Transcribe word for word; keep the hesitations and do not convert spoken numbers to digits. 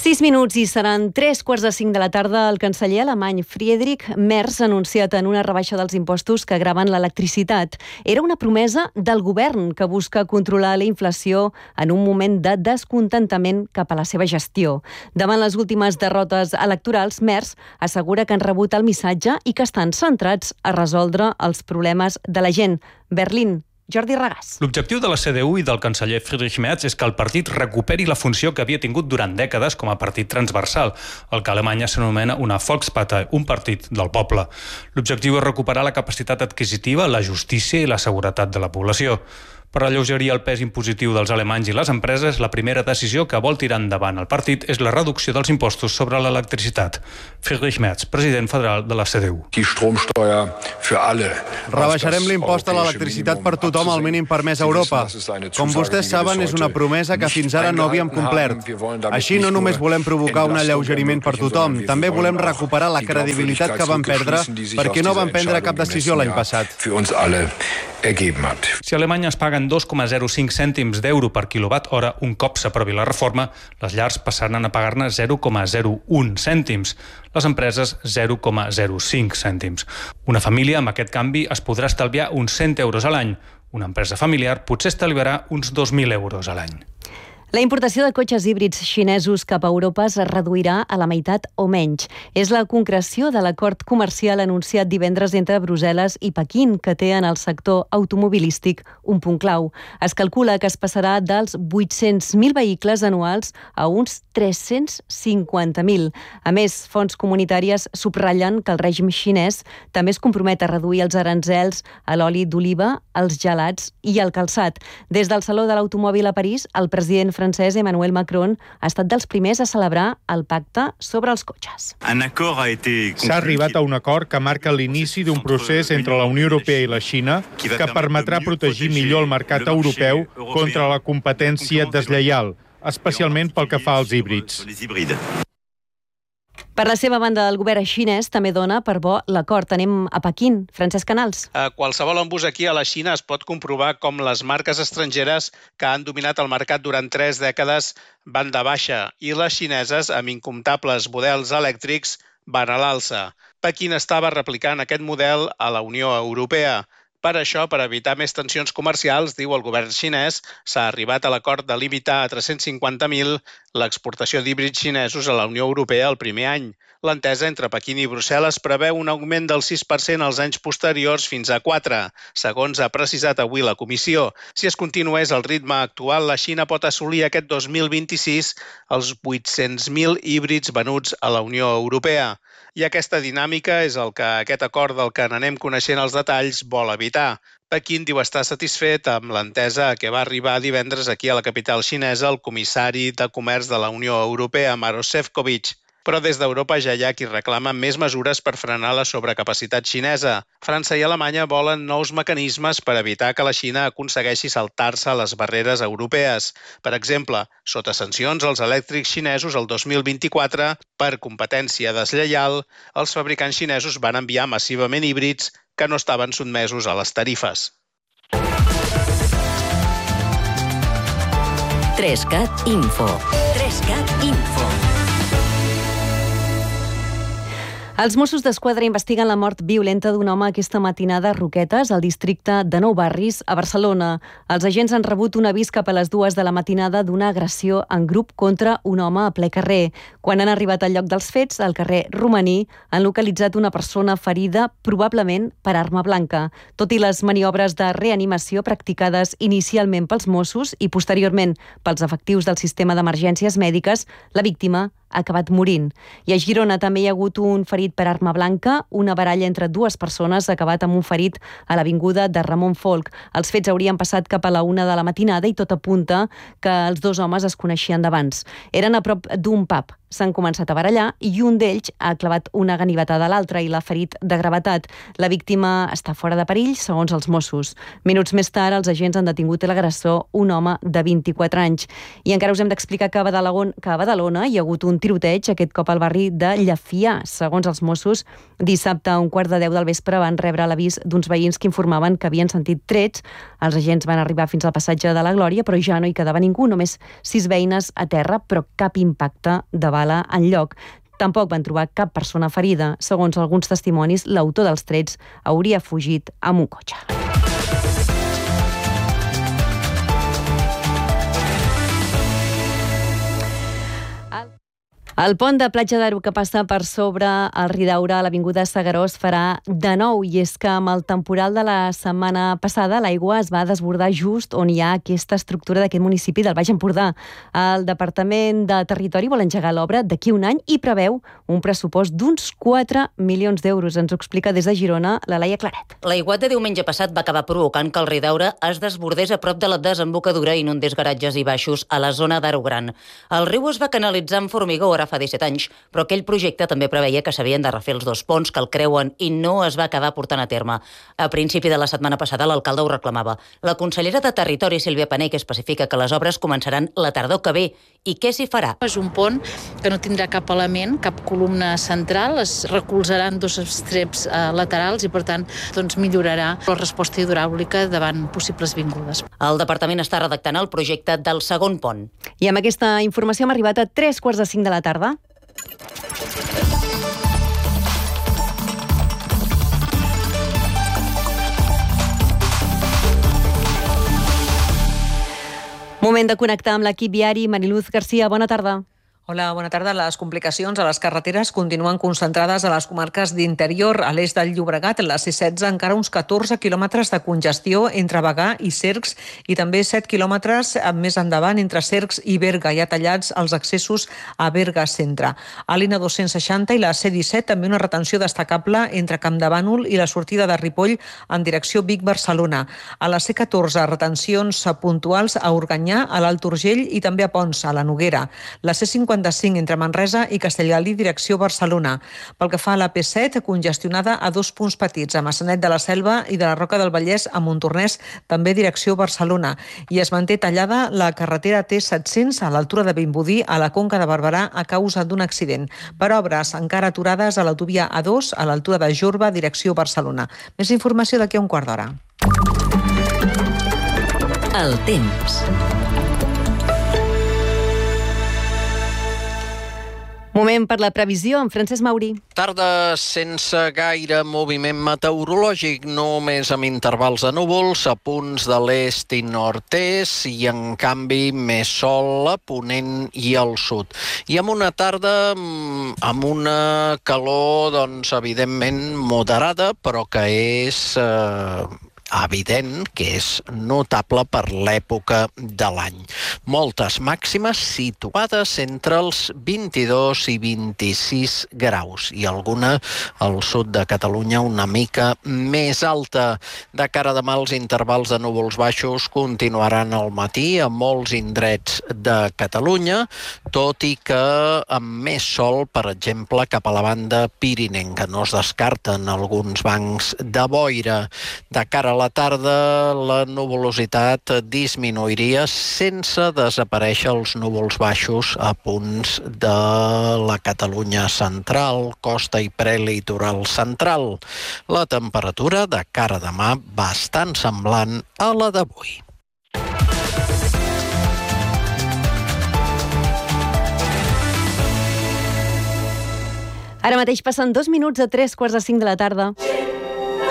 Sis minuts i seran tres quarts de cinc de la tarda. El canceller alemany Friedrich Merz ha anunciat en una rebaixa dels impostos que graven l'electricitat. Era una promesa del govern que busca controlar la inflació en un moment de descontentament cap a la seva gestió. Davant les últimes derrotes electorals, Merz assegura que han rebut el missatge i que estan centrats a resoldre els problemes de la gent. Berlín. Jordi Regàs. L'objectiu de la C D U i del canceller Friedrich Merz és que el partit recuperi la funció que havia tingut durant dècades com a partit transversal, el que a Alemanya s'anomena una Volkspartei, un partit del poble. L'objectiu és recuperar la capacitat adquisitiva, la justícia i la seguretat de la població. Per alleugerir el pes impositiu dels alemanys i les empreses, la primera decisió que vol tirar endavant el partit és la reducció dels impostos sobre l'electricitat. Friedrich Merz, president federal de la C D U. Rebaixarem l'impost a l'electricitat per tothom al mínim permès a Europa. Com vostès saben, és una promesa que fins ara no havíem complert. Així no només volem provocar un alleugeriment per tothom, també volem recuperar la credibilitat que van perdre perquè no van prendre cap decisió l'any passat. Si a Alemanya es paguen dos coma zero cinc cèntims d'euro per quilowatt hora un cop s'aprovi la reforma, les llars passaran a pagar-ne zero coma zero un cèntims, les empreses zero coma zero cinc cèntims. Una família amb aquest canvi es podrà estalviar uns cent euros a l'any. Una empresa familiar potser estalviarà uns dos mil euros a l'any. La importació de cotxes híbrids xinesos cap a Europa es reduirà a la meitat o menys. És la concreció de l'acord comercial anunciat divendres entre Brussel·les i Pequín, que té en el sector automobilístic un punt clau. Es calcula que es passarà dels vuit-cents mil vehicles anuals a uns tres-cents cinquanta mil. A més, fonts comunitàries subratllen que el règim xinès també es compromet a reduir els aranzels a l'oli d'oliva, els gelats i el calçat. Des del Saló de l'Automòbil a París, el president francès Emmanuel Macron ha estat dels primers a celebrar el pacte sobre els cotxes. S'ha arribat a un acord que marca l'inici d'un procés entre la Unió Europea i la Xina que permetrà protegir millor el mercat europeu contra la competència deslleial, especialment pel que fa als híbrids. Per la seva banda, el govern xinès també dona per bo l'acord. Anem a Pequín. Francesc Canals. A qualsevol embús aquí a la Xina es pot comprovar com les marques estrangeres que han dominat el mercat durant tres dècades van de baixa i les xineses, amb incomptables models elèctrics, van a l'alça. Pequín estava replicant aquest model a la Unió Europea. Per això, per evitar més tensions comercials, diu el govern xinès, s'ha arribat a l'acord de limitar a tres-cents cinquanta mil l'exportació d'híbrids xinesos a la Unió Europea el primer any. L'entesa entre Pequín i Brussel·les preveu un augment del sis per cent als anys posteriors fins a quatre, segons ha precisat avui la Comissió. Si es continués el ritme actual, la Xina pot assolir aquest dos mil vint-i-sis els vuit-cents mil híbrids venuts a la Unió Europea. I aquesta dinàmica és el que aquest acord del que n'anem coneixent els detalls vol evitar. Pequín diu estar satisfet amb l'entesa a què va arribar divendres aquí a la capital xinesa el comissari de Comerç de la Unió Europea, Maroš Šefčovič. Però des d'Europa ja hi ha qui reclama més mesures per frenar la sobrecapacitat xinesa. França i Alemanya volen nous mecanismes per evitar que la Xina aconsegueixi saltar-se les barreres europees. Per exemple, sota sancions als elèctrics xinesos el dos mil vint-i-quatre, per competència deslleial, els fabricants xinesos van enviar massivament híbrids que no estaven sotmesos a les tarifes. Trescat Info. Trescat Info. Els Mossos d'Esquadra investiguen la mort violenta d'un home aquesta matinada a Roquetes, al districte de Nou Barris, a Barcelona. Els agents han rebut un avís cap a les dues de la matinada d'una agressió en grup contra un home a ple carrer. Quan han arribat al lloc dels fets, al carrer Romaní, han localitzat una persona ferida, probablement per arma blanca. Tot i les maniobres de reanimació practicades inicialment pels Mossos i posteriorment pels efectius del sistema d'emergències mèdiques, la víctima ha acabat morint. I a Girona també hi ha hagut un ferit per arma blanca. Una baralla entre dues persones ha acabat amb un ferit a l'avinguda de Ramon Folch. Els fets haurien passat cap a la una de la matinada i tot apunta que els dos homes es coneixien d'abans. Eren a prop d'un pub. S'han començat a barallar i un d'ells ha clavat una ganivetada a l'altre i l'ha ferit de gravetat. La víctima està fora de perill, segons els Mossos. Minuts més tard, els agents han detingut l'agressor, un home de vint-i-quatre anys. I encara us hem d'explicar que a Badalona, que a Badalona hi ha hagut un tiroteig, aquest cop al barri de Llefià. Segons els Mossos, dissabte a un quart de deu del vespre van rebre l'avís d'uns veïns que informaven que havien sentit trets. Els agents van arribar fins al passatge de la Glòria, però ja no hi quedava ningú, només sis veïnes a terra, però cap impacte de bala. bala enlloc. Tampoc van trobar cap persona ferida. Segons alguns testimonis, l'autor dels trets hauria fugit amb un cotxe. El pont de Platja d'Aro que passa per sobre el Ridaura a l'Avinguda Segarós farà de nou, i és que amb el temporal de la setmana passada l'aigua es va desbordar just on hi ha aquesta estructura d'aquest municipi del Baix Empordà. El Departament de Territori vol engegar l'obra d'aquí un any i preveu un pressupost d'uns quatre milions d'euros. Ens ho explica des de Girona la Laia Claret. L'aiguat de diumenge passat va acabar provocant que el Ridaura es desbordés a prop de la desembocadura i inundés garatges i baixos a la zona d'Aro Gran. El riu es va canalitzar amb formigó ara fa disset anys, però aquell projecte també preveia que s'havien de refer els dos ponts que el creuen i no es va acabar portant a terme. A principi de la setmana passada l'alcalde ho reclamava. La consellera de Territori, Sílvia Panech, especifica que les obres començaran la tardor que ve. I què s'hi farà? És un pont que no tindrà cap element, cap columna central, es recolzaran dos estreps eh, laterals i, per tant, doncs, millorarà la resposta hidràulica davant possibles vingudes. El departament està redactant el projecte del segon pont. I amb aquesta informació hem arribat a tres quarts de cinc de la tarda. Moment de connectar amb l'equip viari. Mariluz Garcia, bona tarda. Hola, bona tarda. Les complicacions a les carreteres continuen concentrades a les comarques d'interior. A l'est del Llobregat, la C setze, encara uns catorze quilòmetres de congestió entre Bagà i Cercs i també set quilòmetres més endavant entre Cercs i Berga. Hi ha tallats els accessos a Berga Centre. A l'I N dos-cents seixanta i la C disset també una retenció destacable entre Campdevànol i la sortida de Ripoll en direcció Vic-Barcelona. A la C catorze, retencions puntuals a Organyà, a l'Alt Urgell i també a Pons, a la Noguera. La C cinquanta entre Manresa i Castellgalí, direcció Barcelona. Pel que fa a la P set, congestionada a dos punts petits, a Maçanet de la Selva i de la Roca del Vallès a Montornès, també direcció Barcelona. I es manté tallada la carretera T set-cents a l'altura de Vimbodí, a la Conca de Barberà, a causa d'un accident. Per obres encara aturades a l'autovia A dos, a l'altura de Jorba, direcció Barcelona. Més informació d'aquí a un quart d'hora. El temps. Moment per la previsió amb Francesc Mauri. Tarda sense gaire moviment meteorològic, només amb intervals de núvols a punts de l'est i nord-est i, en canvi, més sol a ponent i al sud. I amb una tarda amb una calor, doncs, evidentment moderada, però que és eh, evident que és notable per l'època de l'any. Moltes màximes situades entre els vint-i-dos i vint-i-sis graus i alguna al sud de Catalunya una mica més alta. De cara a demà, els intervals de núvols baixos continuaran al matí a molts indrets de Catalunya, tot i que amb més sol, per exemple, cap a la banda pirinenca. No es descarten alguns bancs de boira. De cara a la tarda, la nuvolositat disminuiria sense desaparèixer els núvols baixos a punts de la Catalunya central, costa i prelitoral central. La temperatura de cara a demà bastant semblant a la d'avui. Ara mateix passen dos minuts a tres quarts de cinc de la tarda.